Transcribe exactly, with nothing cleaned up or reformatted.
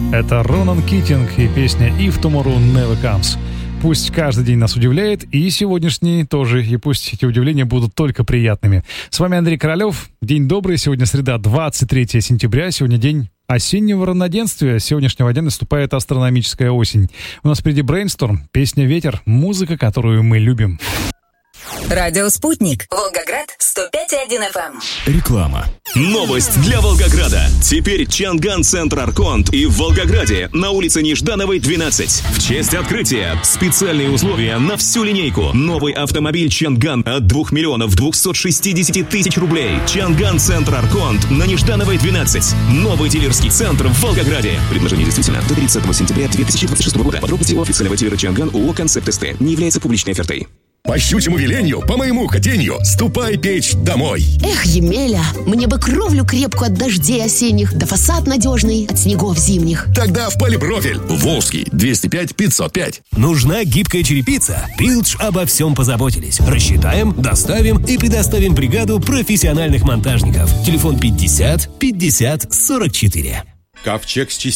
Это Ронан Китинг и песня «If Tomorrow Never Comes». Пусть каждый день нас удивляет, и сегодняшний тоже, и пусть эти удивления будут только приятными. С вами Андрей Королёв. День добрый, сегодня среда, двадцать третьего сентября, сегодня день осеннего равноденствия. С сегодняшнего дня наступает астрономическая осень. У нас впереди брейнсторм, песня «Ветер», музыка, которую мы любим. Радио «Спутник». Волгоград, сто пять и один эф эм. Реклама. Новость для Волгограда. Теперь Чанган-центр Арконт и в Волгограде на улице Неждановой, двенадцать. В честь открытия специальные условия на всю линейку. Новый автомобиль Чанган от двух миллионов двухсот шестидесяти тысяч рублей. Чанган-центр Арконт на Неждановой, двенадцать. Новый дилерский центр в Волгограде. Предложение действительно до тридцатого сентября две тысячи двадцать шестого года. Подробности у официального дилера Чанган ООО «Концепт СТ». Не является публичной офертой. По щучьему велению, по моему хотению, ступай печь домой. Эх, Емеля, мне бы кровлю крепкую от дождей осенних, да фасад надежный от снегов зимних. Тогда в полипрофиль. Волжский, двести пять пятьсот пять. Нужна гибкая черепица? Пилдж обо всем позаботились. Рассчитаем, доставим и предоставим бригаду профессиональных монтажников. Телефон пятьдесят пятьдесят сорок четыре. Ковчег с частей